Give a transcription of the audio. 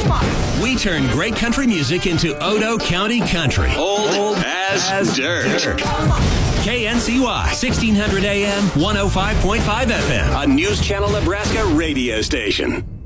We turn great country music into Odo County country. Old as dirt. KNCY, 1600 AM, 105.5 FM, a News Channel Nebraska radio station.